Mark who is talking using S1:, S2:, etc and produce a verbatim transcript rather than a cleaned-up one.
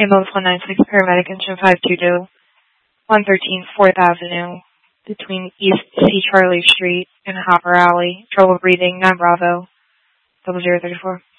S1: Ambulance one nine six, paramedic engine five two two, one thirteen fourth Avenue, between East C. Charlie Street and Hopper Alley. Trouble breathing, nine Bravo, double zero thirty four.